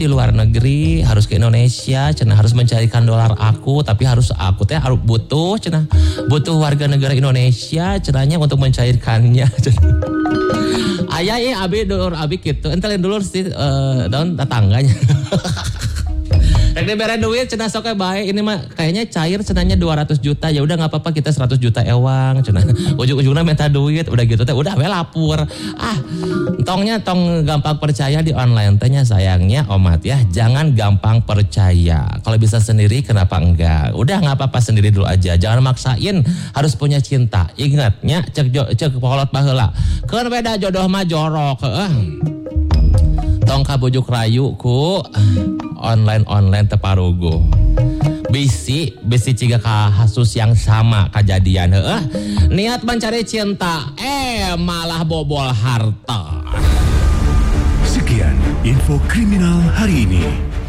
di luar negeri, harus ke Indonesia, cenah harus mencarikan dolar aku, tapi harus aku teh butuh warga negara Indonesia cenahnya untuk mencairkannya. Ayah abi dulur abi gitu, entelin dulur sih daun tetangganya. Rek dibere duit cenah sok bae, ini mah kayaknya cair cenahnya 200 juta, ya udah enggak apa-apa kita 100 juta ewang cenah. Ujung-ujungnya minta duit, udah gitu teh udah we lapor. Tong gampang percaya di online tehnya, sayangnya Omat ya, jangan gampang percaya. Kalau bisa sendiri kenapa enggak? Udah enggak apa-apa sendiri dulu aja, jangan maksain harus punya cinta. Ingatnya cek pokolot baheula. Keun beda jodoh mah jorok, tong kabujuk rayu ku online teparugo. Bisi ciga kasus yang sama kejadian. Niat mencari cinta, malah bobol harta. Sekian info kriminal hari ini.